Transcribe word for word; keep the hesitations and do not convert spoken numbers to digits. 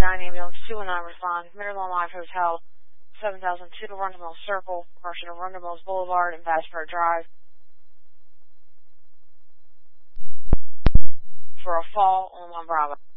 nine ambulance, two one nine respond, Maryland Life Hotel, seven thousand two Rundle Circle, correction of Rundle Mills Boulevard and Vassford Drive, for a fall on one Bravo.